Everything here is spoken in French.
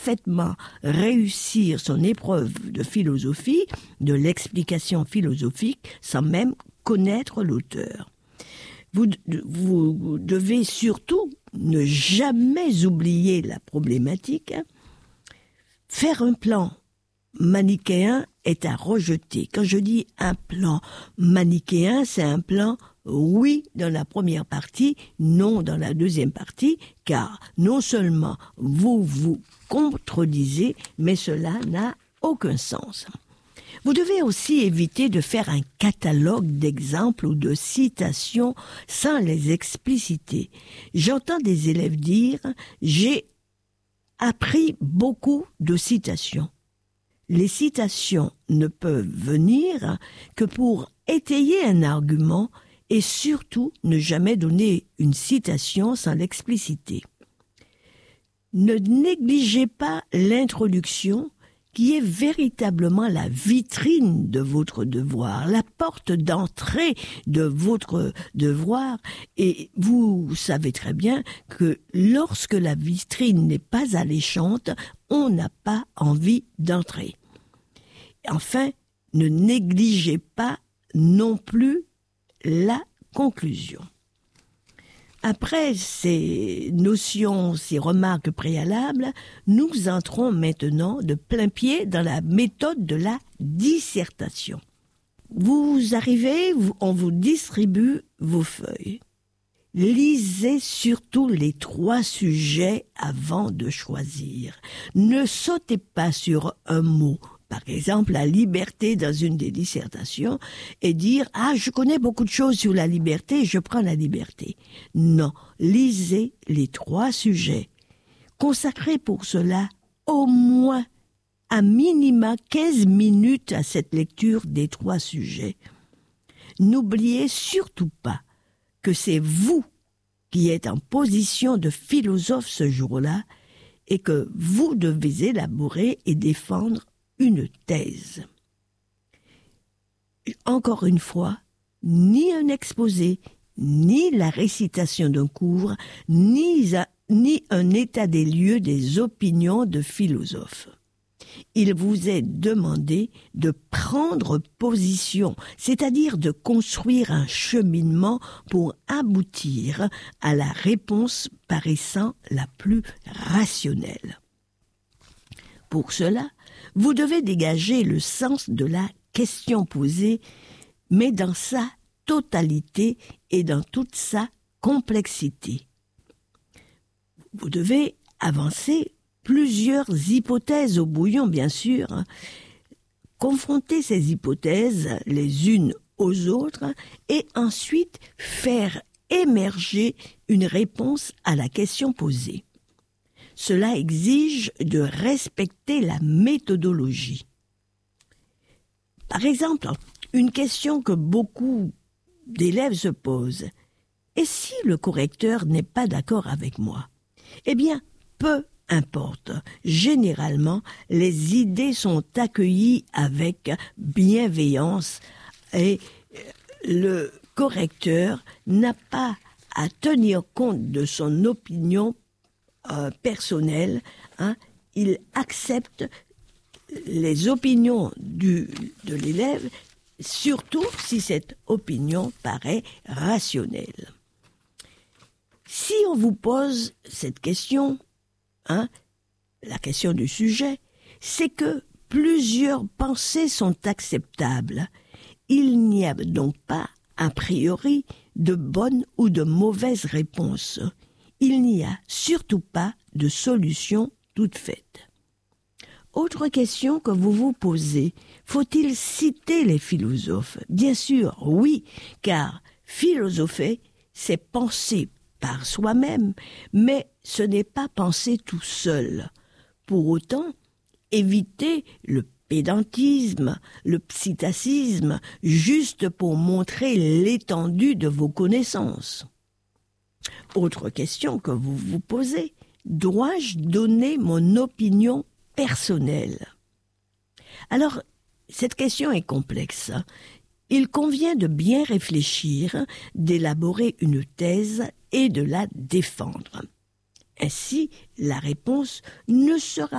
parfaitement réussir son épreuve de philosophie, de l'explication philosophique, sans même connaître l'auteur. Vous devez surtout ne jamais oublier la problématique. Faire un plan manichéen est à rejeter. Quand je dis un plan manichéen, c'est un plan oui dans la première partie, non dans la deuxième partie, car non seulement vous vous contredisez, mais cela n'a aucun sens. Vous devez aussi éviter de faire un catalogue d'exemples ou de citations sans les expliciter. J'entends des élèves dire « j'ai appris beaucoup de citations ». Les citations ne peuvent venir que pour étayer un argument et surtout ne jamais donner une citation sans l'expliciter. Ne négligez pas l'introduction qui est véritablement la vitrine de votre devoir, la porte d'entrée de votre devoir. Et vous savez très bien que lorsque la vitrine n'est pas alléchante, on n'a pas envie d'entrer. Enfin, ne négligez pas non plus la conclusion. Après ces notions, ces remarques préalables, nous entrons maintenant de plein pied dans la méthode de la dissertation. Vous arrivez, on vous distribue vos feuilles. Lisez surtout les 3 sujets avant de choisir. Ne sautez pas sur un mot. Par exemple, la liberté dans une des dissertations et dire « Ah, je connais beaucoup de choses sur la liberté, je prends la liberté ». Non, lisez les 3 sujets. Consacrez pour cela au moins à minima 15 minutes à cette lecture des 3 sujets. N'oubliez surtout pas que c'est vous qui êtes en position de philosophe ce jour-là et que vous devez élaborer et défendre une thèse. Encore une fois, ni un exposé, ni la récitation d'un cours, ni un état des lieux des opinions de philosophes. Il vous est demandé de prendre position, c'est-à-dire de construire un cheminement pour aboutir à la réponse paraissant la plus rationnelle. Pour cela, vous devez dégager le sens de la question posée, mais dans sa totalité et dans toute sa complexité. Vous devez avancer plusieurs hypothèses au bouillon, bien sûr. Confronter ces hypothèses les unes aux autres et ensuite faire émerger une réponse à la question posée. Cela exige de respecter la méthodologie. Par exemple, une question que beaucoup d'élèves se posent, et si le correcteur n'est pas d'accord avec moi? Eh bien, peu importe. Généralement, les idées sont accueillies avec bienveillance et le correcteur n'a pas à tenir compte de son opinion personnelle. Il accepte les opinions de l'élève, surtout si cette opinion paraît rationnelle. Si on vous pose cette question, la question du sujet, c'est que plusieurs pensées sont acceptables. Il n'y a donc pas, a priori, de bonnes ou de mauvaises réponses. Il n'y a surtout pas de solution toute faite. Autre question que vous vous posez, faut-il citer les philosophes? Bien sûr, oui, car philosopher, c'est penser par soi-même, mais ce n'est pas penser tout seul. Pour autant, évitez le pédantisme, le psittacisme, juste pour montrer l'étendue de vos connaissances. Autre question que vous vous posez, dois-je donner mon opinion personnelle? Alors, cette question est complexe. Il convient de bien réfléchir, d'élaborer une thèse et de la défendre. Ainsi, la réponse ne sera